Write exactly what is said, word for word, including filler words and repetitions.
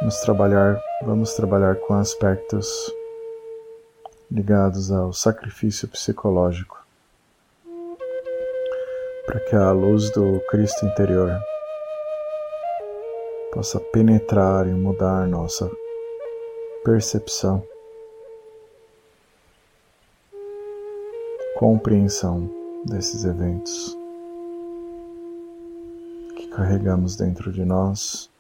Vamos trabalhar, vamos trabalhar com aspectos ligados ao sacrifício psicológico, para que a luz do Cristo interior possa penetrar e mudar nossa percepção, compreensão desses eventos que carregamos dentro de nós